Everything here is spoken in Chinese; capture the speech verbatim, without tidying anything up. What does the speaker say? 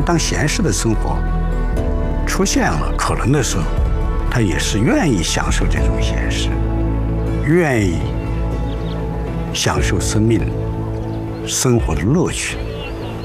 当闲适的生活出现了可能的时候，他也是愿意享受这种闲适，愿意享受生命生活的乐趣。